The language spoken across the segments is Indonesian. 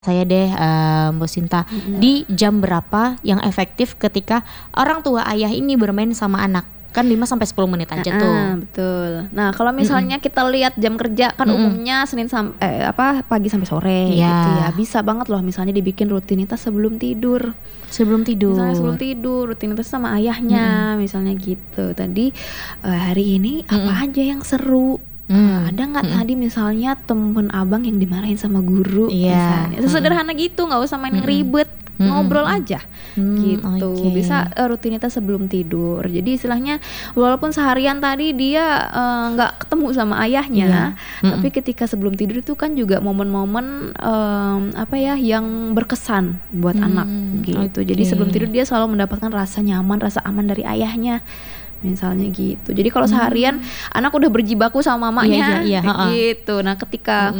Saya deh, Mbak Sinta, di jam berapa yang efektif ketika orang tua ayah ini bermain sama anak? Kan 5-10 menit aja tuh. Betul. Nah, kalau misalnya kita lihat jam kerja kan umumnya pagi sampai sore gitu ya. Bisa banget loh misalnya dibikin rutinitas sebelum tidur. Misalnya sebelum tidur rutinitas sama ayahnya misalnya gitu. Tadi hari ini apa aja yang seru? Ada nggak tadi misalnya temen abang yang dimarahin sama guru misalnya. Sederhana gitu, nggak usah main ribet. Ngobrol aja gitu. Bisa rutinitas sebelum tidur. Jadi istilahnya walaupun seharian tadi dia nggak ketemu sama ayahnya, tapi ketika sebelum tidur itu kan juga momen-momen yang berkesan buat anak gitu. Jadi sebelum tidur dia selalu mendapatkan rasa nyaman, rasa aman dari ayahnya. Misalnya gitu. Jadi kalau seharian anak udah berjibaku sama mamanya gitu. Nah, ketika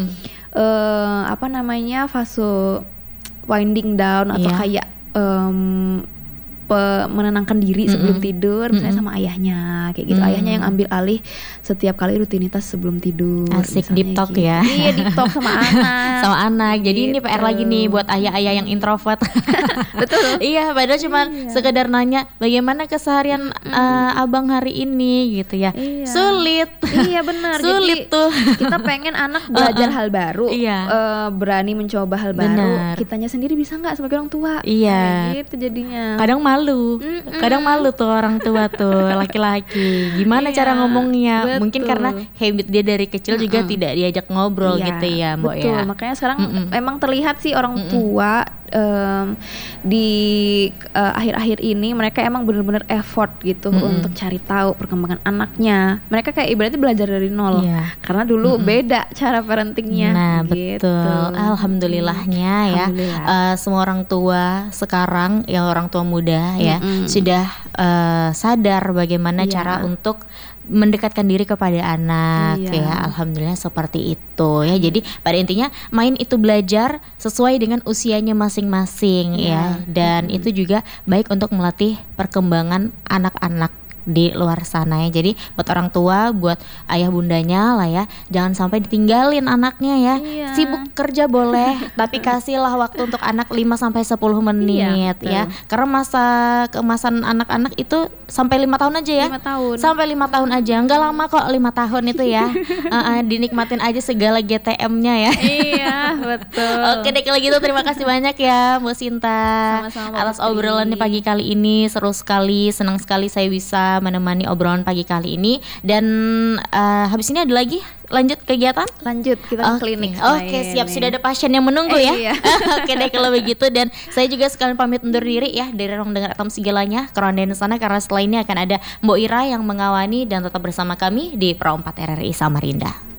fase winding down atau kayak menenangkan diri sebelum tidur misalnya sama ayahnya kayak gitu. Ayahnya yang ambil alih setiap kali rutinitas sebelum tidur. Asik, deep talk gitu. Ya. Iya, deep talk sama anak. Sama anak. Jadi ini PR lagi nih buat ayah-ayah yang introvert. Betul. Iya, padahal cuma sekedar nanya bagaimana keseharian abang hari ini gitu ya. Sulit. Iya, benar. Sulit jadi, tuh. Kita pengen anak belajar hal baru, berani mencoba hal baru. Kitanya sendiri bisa nggak sebagai orang tua? Iya. Gitu jadinya. Kadang malu tuh orang tua tuh laki-laki. Gimana cara ngomongnya? Betul. Mungkin karena habit dia dari kecil juga tidak diajak ngobrol gitu ya, Mbak ya. Betul. Makanya sekarang emang terlihat sih orang tua di akhir-akhir ini mereka emang benar-benar effort gitu untuk cari tahu perkembangan anaknya. Mereka kayak ibaratnya belajar dari nol. Karena dulu beda cara parentingnya. Nah, gitu. betul. Alhamdulillahnya ya. Semua orang tua sekarang yang orang tua muda ya sudah sadar bagaimana cara untuk mendekatkan diri kepada anak ya. Alhamdulillah seperti itu ya. Jadi pada intinya main itu belajar sesuai dengan usianya masing-masing ya. Dan itu juga baik untuk melatih perkembangan anak-anak di luar sana ya. Jadi buat orang tua, buat ayah bundanya lah ya, jangan sampai ditinggalin anaknya ya. Sibuk kerja boleh, tapi kasihlah waktu untuk anak 5-10 menit ya. Karena masa keemasan anak-anak itu sampai 5 tahun aja ya. 5 tahun. Sampai 5 tahun aja. Enggak lama kok 5 tahun itu ya. Dinikmatin aja segala GTM-nya ya. Iya, betul. Oke deh kalau gitu, terima kasih banyak ya Mbak Sinta. Sama-sama, atas obrolannya pagi kali ini. Seru sekali, senang sekali saya bisa menemani obrolan pagi kali ini. Dan habis ini ada lagi lanjut kegiatan? Lanjut, kita ke klinik. Oke, siap. Sudah ada pasien yang menunggu ya. Iya. Oke deh kalau begitu. Dan saya juga sekalian pamit undur diri ya dari ruang dengar FM segalanya ke Rondain sana, karena setelah ini akan ada Mbok Ira yang mengawani, dan tetap bersama kami di Pro 4 RRI Samarinda.